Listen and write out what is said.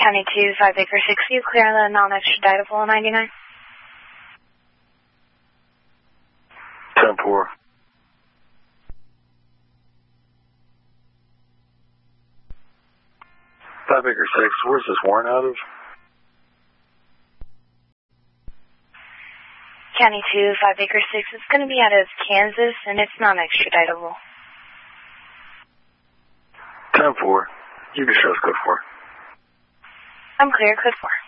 County 2, 5 Acre 6, you clear on the non-extraditable 99? 10-4. Five Acre 6, where's this warrant out of? County 2, 5 Acre 6, it's going to be out of Kansas, and it's non-extraditable. 10-4. You can show us code 4. I'm clear, code 4.